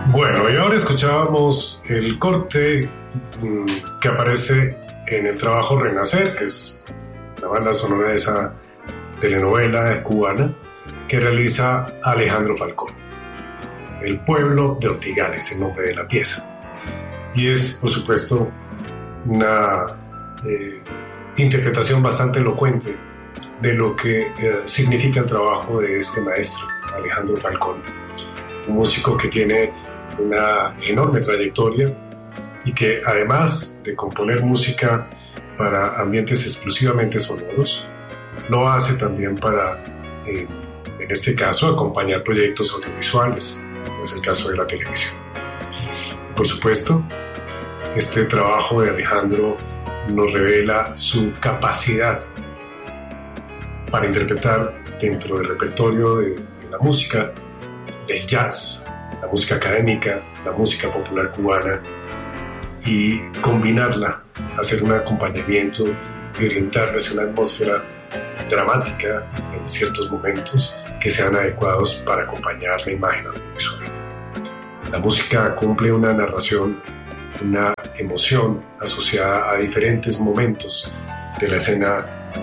Bueno, y ahora escuchábamos el corte que aparece en el trabajo Renacer, que es la banda sonora de esa telenovela cubana que realiza Alejandro Falcón. El pueblo de Ortigal es el nombre de la pieza. Y es, por supuesto, una interpretación bastante elocuente de lo que significa el trabajo de este maestro, Alejandro Falcón. Un músico que tiene una enorme trayectoria y que, además de componer música para ambientes exclusivamente sonoros, lo hace también para, en este caso, acompañar proyectos audiovisuales, como es el caso de la televisión. Y, por supuesto, este trabajo de Alejandro nos revela su capacidad para interpretar dentro del repertorio de la música el jazz, la música académica, la música popular cubana, y combinarla, hacer un acompañamiento y orientarla hacia una atmósfera dramática en ciertos momentos que sean adecuados para acompañar la imagen audiovisual. La música cumple una narración, una emoción asociada a diferentes momentos de la escena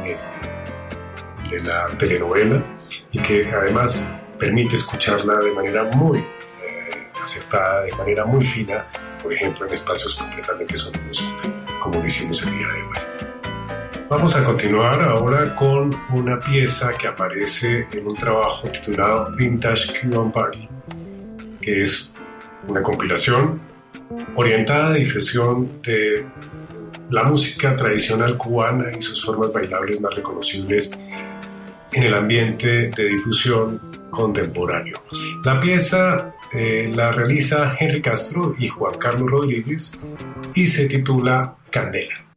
de la telenovela, y que además permite escucharla de manera muy acertada, de manera muy fina, por ejemplo en espacios completamente sonoros como lo hicimos el día de hoy. Vamos a continuar ahora con una pieza que aparece en un trabajo titulado Vintage Cuban Party, que es una compilación orientada a la difusión de la música tradicional cubana y sus formas bailables más reconocibles en el ambiente de difusión contemporáneo. La pieza la realiza Henry Castro y Juan Carlos Rodríguez y se titula Candela.